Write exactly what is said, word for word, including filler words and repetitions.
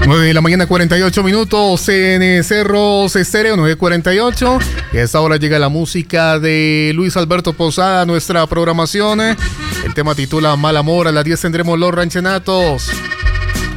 nueve de la mañana, cuarenta y ocho minutos en Cerros Estéreo, nueve cuarenta y ocho. Y a esta hora llega la música de Luis Alberto Posada, nuestra programación. El tema titula Mal Amor. A las diez tendremos Los Ranchenatos.